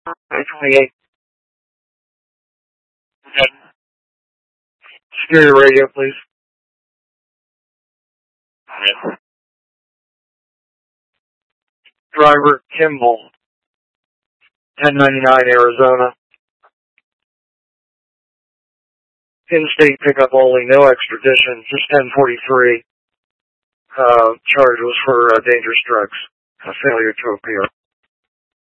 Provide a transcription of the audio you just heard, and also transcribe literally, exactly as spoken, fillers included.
nine twenty-eight. Okay. Stereo radio, please. Okay. Driver Kimball, ten ninety-nine Arizona. In-state pickup only, no extradition, just ten forty-three. Uh, charge was for uh, dangerous drugs, a failure to appear.